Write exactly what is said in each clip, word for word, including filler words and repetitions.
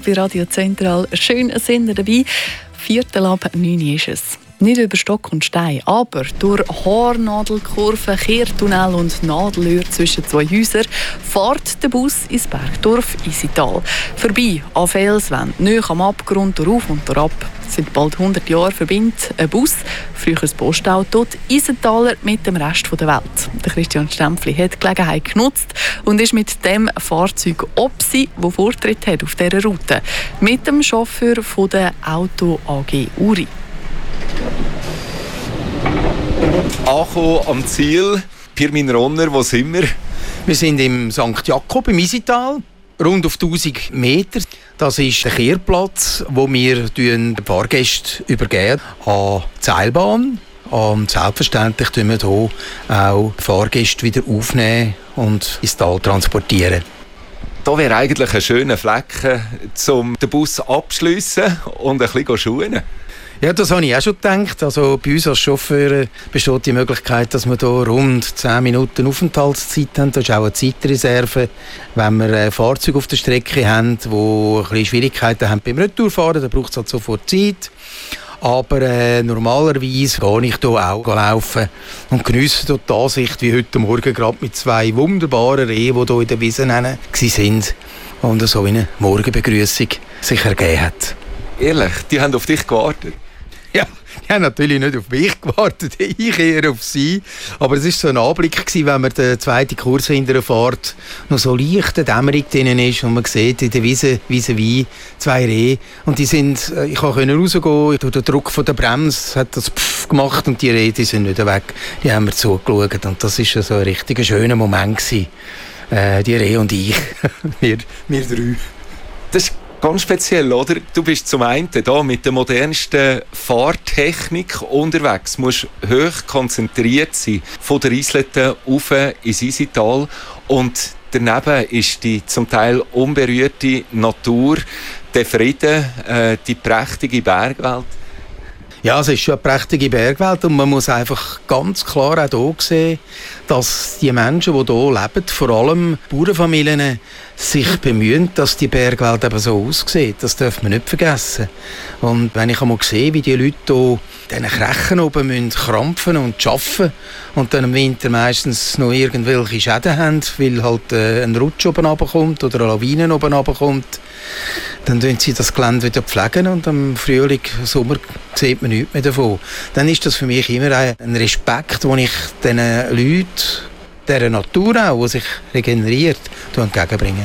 Bei Radio Zentral. Schön sind ihr dabei. Viertel ab neun ist es. Nicht über Stock und Stein, aber durch Haarnadelkurven, Kehrtunnel und Nadelöhr zwischen zwei Häusern fährt der Bus ins Bergdorf Isital. Vorbei an Felswänden, nahe am Abgrund, durch und durch ab. Seit bald hundert Jahren verbindet ein Bus, früher ein Postauto, die Isentaler mit dem Rest der Welt. Der Christian Stempfli hat die Gelegenheit genutzt und ist mit dem Fahrzeug Opsi, das Vortritt hat auf dieser Route, mit dem Chauffeur von der Auto A G Uri. Angekommen am Ziel. Pirmin Ronner, wo sind wir? Wir sind im Sankt Jakob im Isital, rund auf tausend Meter. Das ist der Kehrplatz, wo wir die Fahrgäste übergeben an die Seilbahn. Und selbstverständlich tun wir hier auch die Fahrgäste wieder aufnehmen und ins Tal transportieren. Da wäre eigentlich ein schöner Flecken, um den Bus abzuschliessen und ein bisschen schuhen. Ja, das habe ich auch schon gedacht. Also bei uns als Chauffeur besteht die Möglichkeit, dass wir hier rund zehn Minuten Aufenthaltszeit haben. Das ist auch eine Zeitreserve. Wenn wir ein Fahrzeug auf der Strecke haben, die ein bisschen Schwierigkeiten haben beim Retourfahren, dann braucht es halt sofort Zeit. Aber äh, normalerweise gehe ich hier auch laufen und geniesse hier die Ansicht, wie heute Morgen gerade mit zwei wunderbaren Rehen, die hier in der Wiese waren und so eine Morgenbegrüßung sich ergeben hat. Ehrlich, die haben auf dich gewartet? Ja, die haben natürlich nicht auf mich gewartet, ich eher auf sie. Aber es war so ein Anblick, wenn man den zweiten Kurs hinterher fährt, noch so leichte Dämmerung drin ist und man sieht in der Wiese vis-à-vis zwei Rehe. Und die sind, ich konnte rausgehen, durch den Druck von der Bremse hat das Pfff gemacht und die Rehe die sind nicht weg. Die haben mir zugeschaut und das war so ein richtig schöner Moment gewesen. Äh, die Rehe und ich, wir, wir drei. Das ist ganz speziell, oder? Du bist zum einen hier mit der modernsten Fahrtechnik unterwegs. Du musst hoch konzentriert sein, von der Islette rauf ins Isital. Und daneben ist die zum Teil unberührte Natur, der Frieden, äh, die prächtige Bergwelt. Ja, es ist schon eine prächtige Bergwelt und man muss einfach ganz klar auch hier sehen, dass die Menschen, die hier leben, vor allem Bauernfamilien, sich bemühen, dass die Bergwelt eben so aussieht. Das darf man nicht vergessen. Und wenn ich einmal sehe, wie die Leute hier diesen Krechen oben müssen krampfen und arbeiten und dann im Winter meistens noch irgendwelche Schäden haben, weil halt äh, ein Rutsch oben runterkommt oder eine Lawine oben runterkommt, dann pflegen sie das Gelände wieder pflegen und im Frühling, Sommer sieht man nichts mehr davon. Dann ist das für mich immer ein Respekt, den ich diesen Leuten, dieser Natur auch, die sich regeneriert, entgegenbringe.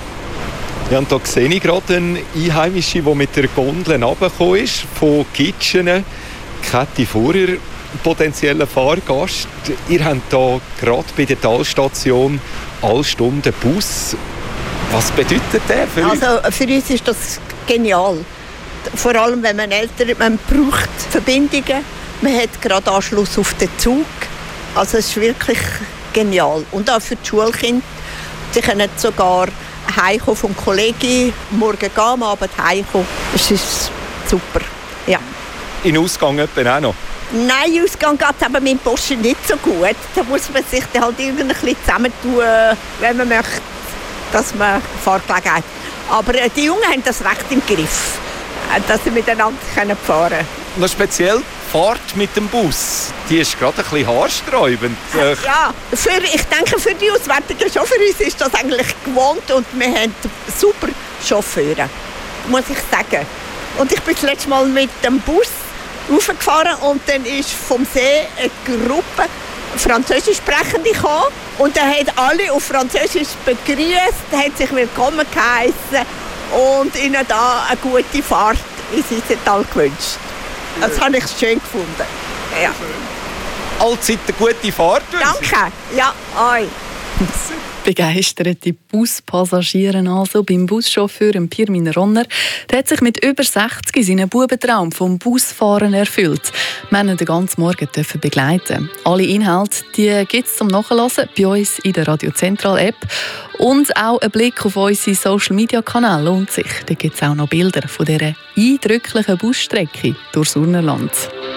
Ja, und da sehe ich gerade einen Einheimischen, der mit der Gondel runtergekommen ist, von Gitschenen, Kette vorher, potenzieller Fahrgast. Ihr habt hier gerade bei der Talstation alle Stunden Bus. Was bedeutet der für uns? Also für uns ist das genial. Vor allem, wenn man älter ist, man braucht Verbindungen. Man hat gerade Anschluss auf den Zug. Also es ist wirklich genial. Und auch für die Schulkinder. Sie können sogar heimkommen vom Kollegen, morgen gehen, am Abend heimkommen. Es ist super, ja. In Ausgang etwa auch noch? Nein, in Ausgang geht es aber mit dem Porsche nicht so gut. Da muss man sich dann halt irgendwie ein bisschen zusammentun, wenn man möchte, dass man Fahrgelegenheit hat. Aber die Jungen haben das recht im Griff, dass sie miteinander fahren können. Noch speziell die Fahrt mit dem Bus, die ist gerade ein bisschen haarsträubend. Ja, für, ich denke, für die auswärtigen Chauffeure ist das eigentlich gewohnt und wir haben super Chauffeure, muss ich sagen. Und ich bin das letzte Mal mit dem Bus raufgefahren und dann ist vom See eine Gruppe Französisch Sprechende gekommen und dann haben alle auf Französisch begrüßt, haben sich willkommen geheissen und ihnen da eine gute Fahrt ins Isital gewünscht. Das habe ich schön gefunden. Ja. Allzeit eine gute Fahrt. Danke. Ja, euch. Begeisterte Buspassagiere also beim Buschauffeur Pirmin Ronner. Der hat sich mit über sechzig seinen Bubentraum vom Busfahren erfüllt. Wir haben den ganzen Morgen begleiten. Alle Inhalte gibt es zum Nachhören bei uns in der Radio Zentral App. Und auch ein Blick auf unsere Social Media Kanäle lohnt sich. Da gibt es auch noch Bilder von dieser eindrücklichen Busstrecke durchs Urnerland.